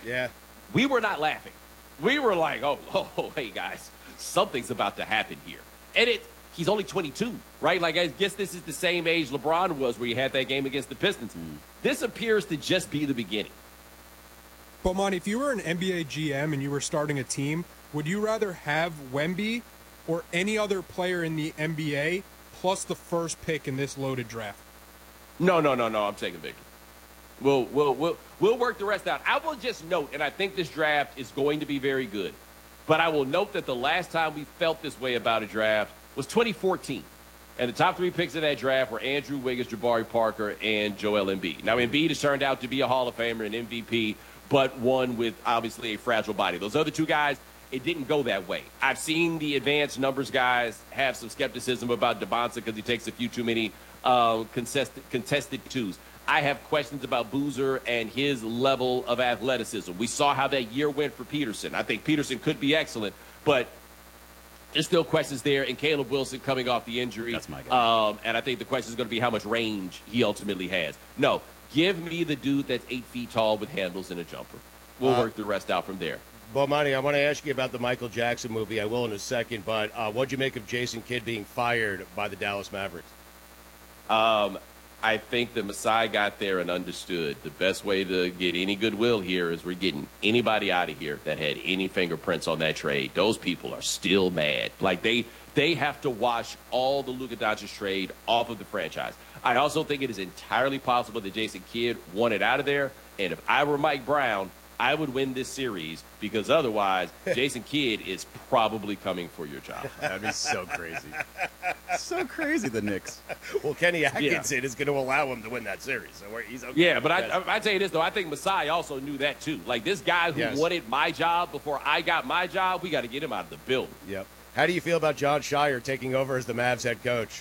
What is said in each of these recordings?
Yeah. We were not laughing. We were like, oh, hey, guys, something's about to happen here. And he's only 22, right? Like, I guess this is the same age LeBron was where he had that game against the Pistons. This appears to just be the beginning. Bomani, if you were an NBA GM and you were starting a team, would you rather have Wemby or any other player in the NBA plus the first pick in this loaded draft? No. I'm taking Victor. We'll work the rest out. I will just note, and I think this draft is going to be very good, but I will note that the last time we felt this way about a draft was 2014. And the top 3 picks of that draft were Andrew Wiggins, Jabari Parker, and Joel Embiid. Now, Embiid has turned out to be a Hall of Famer, an MVP, but one with obviously a fragile body. Those other 2 guys, it didn't go that way. I've seen the advanced numbers guys have some skepticism about DeBonsa because he takes a few too many contested twos. I have questions about Boozer and his level of athleticism. We saw how that year went for Peterson. I think Peterson could be excellent, but there's still questions there. And Caleb Wilson coming off the injury. That's my guy. And I think the question is going to be how much range he ultimately has. No, give me the dude that's 8 feet tall with handles and a jumper. We'll work the rest out from there. Bomani, I want to ask you about the Michael Jackson movie. I will in a second, but what'd you make of Jason Kidd being fired by the Dallas Mavericks? I think the Masai got there and understood the best way to get any goodwill here is we're getting anybody out of here that had any fingerprints on that trade. Those people are still mad. Like, they have to wash all the Luka Doncic trade off of the franchise. I also think it is entirely possible that Jason Kidd wanted out of there, and if I were Mike Brown, I would win this series because otherwise Jason Kidd is probably coming for your job. That'd be so crazy. So crazy, the Knicks. Well, Kenny Atkinson is going to allow him to win that series. So he's okay. Yeah, but I tell you this, though. I think Masai also knew that, too. Like, this guy who wanted my job before I got my job, we got to get him out of the building. Yep. How do you feel about John Shire taking over as the Mavs head coach?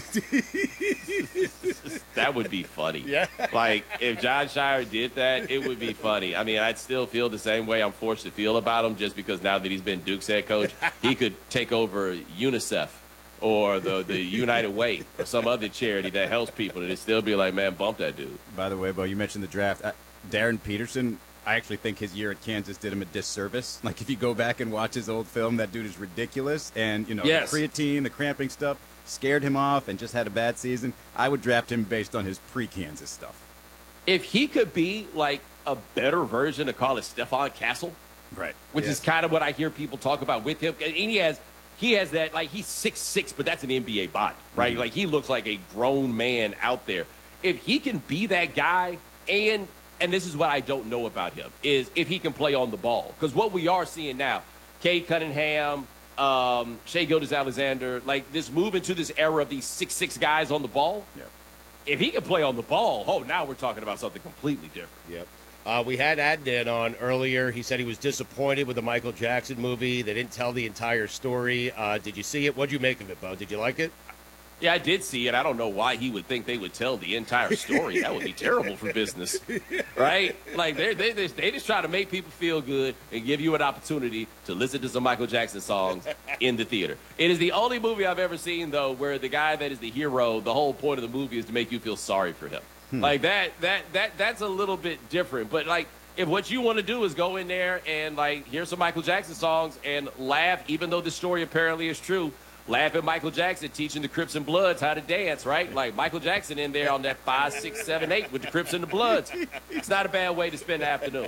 That would be funny. Yeah. Like, if John Shire did that, it would be funny. I mean, I'd still feel the same way I'm forced to feel about him just because now that he's been Duke's head coach, he could take over UNICEF or the United Way or some other charity that helps people, and it'd still be like, man, bump that dude. By the way, Bo, you mentioned the draft. Darren Peterson, I actually think his year at Kansas did him a disservice. Like, if you go back and watch his old film, that dude is ridiculous. And, the creatine, the cramping stuff, scared him off and just had a bad season. I would draft him based on his pre-Kansas stuff. If he could be, like, a better version of, call it Stephon Castle, right, which is kind of what I hear people talk about with him. And he has that, like, he's 6'6", but that's an NBA body, right? Like, he looks like a grown man out there. If he can be that guy, and this is what I don't know about him, is if he can play on the ball. Because what we are seeing now, Cade Cunningham, Shai Gilgeous-Alexander, like, this move into this era of these 6'6" guys on the ball, if he can play on the ball, now we're talking about something completely different. Yep. We had Adnan on earlier. He said he was disappointed with the Michael Jackson movie. They didn't tell the entire story. Did you see it? What did you make of it, Bo? Did you like it? Yeah, I did see it. I don't know why he would think they would tell the entire story. That would be terrible for business, right? Like, they just try to make people feel good and give you an opportunity to listen to some Michael Jackson songs in the theater. It is the only movie I've ever seen, though, where the guy that is the hero, the whole point of the movie is to make you feel sorry for him. Like, that's a little bit different. But, like, if what you want to do is go in there and, like, hear some Michael Jackson songs and laugh, even though the story apparently is true, laugh at Michael Jackson teaching the Crips and Bloods how to dance, right? Like, Michael Jackson in there on that 5, 6, 7, 8 with the Crips and the Bloods. It's not a bad way to spend the afternoon.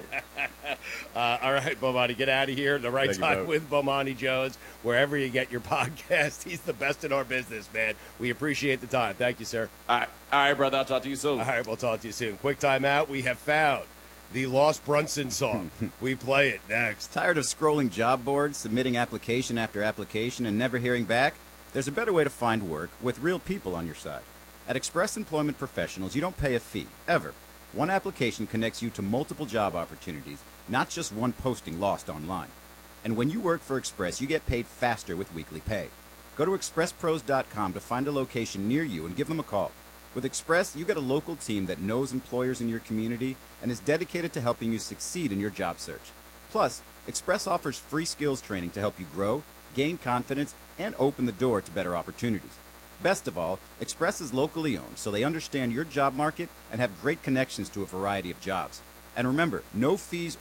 All right, Bomani, get out of here. The right time with Bomani Jones. Wherever you get your podcast, he's the best in our business, man. We appreciate the time. Thank you, sir. All right, brother. I'll talk to you soon. All right, we'll talk to you soon. Quick time out. We have found the Lost Brunson song. We play it next. Tired of scrolling job boards, submitting application after application, and never hearing back? There's a better way to find work with real people on your side. At Express Employment Professionals, you don't pay a fee, ever. One application connects you to multiple job opportunities, not just one posting lost online. And when you work for Express, you get paid faster with weekly pay. Go to expresspros.com to find a location near you and give them a call. With Express, you get a local team that knows employers in your community and is dedicated to helping you succeed in your job search. Plus, Express offers free skills training to help you grow, gain confidence, and open the door to better opportunities. Best of all, Express is locally owned, so they understand your job market and have great connections to a variety of jobs. And remember, no fees